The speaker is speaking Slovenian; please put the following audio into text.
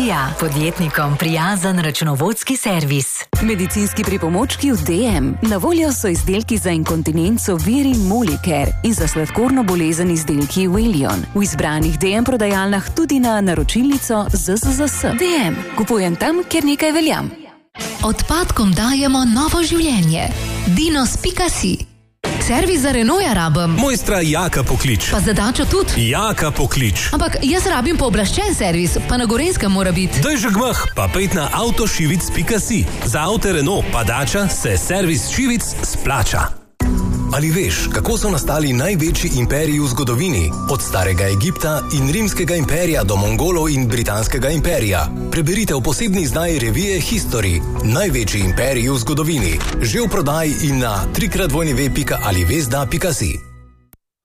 Dija, podjetnikom prijazen računovodski servis. Medicinski pripomočki v DM. Na voljo so izdelki za inkontinenco Viri Molicare in za sladkorno bolezen izdelki Velion. V izbranih DM prodajalnah tudi na naročilnico ZZZS. DM. Kupujem tam, kjer nekaj veljam. Odpadkom dajemo novo življenje. Dinos.si. Servis za Renaulta rabim. Mojstra Jaka poklič. Pa za Dačo tudi. Jaka poklič. Ampak jaz rabim pooblaščen servis, pa na Gorenjskem mora biti. Daj že gmah, pa pejt na avtošivic.si. Za avte Renault pa Dača se servis Šivic splača. Ali veš, kako so nastali največji imperiji v zgodovini? Od starega Egipta in rimskega imperija do Mongolov in britanskega imperija. Preberite v posebni izdaji revije History. Največji imperiji v zgodovini. Že v prodaji in na www.alivesda.si.